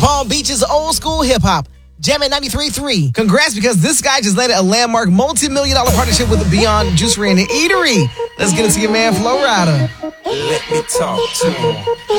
Palm Beach's old school hip hop. Jammin' 93.3. Congrats, because this guy just landed a landmark multi-million-dollar partnership with Beyond Juicery and Eatery. Let's get it to your man, Flo Rida. Let me talk to him.